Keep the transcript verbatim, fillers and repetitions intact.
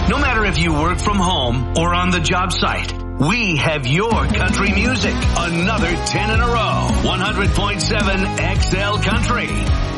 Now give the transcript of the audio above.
No matter if you work from home or on the job site, we have your country music. Another ten in a row. one hundred point seven X L Country.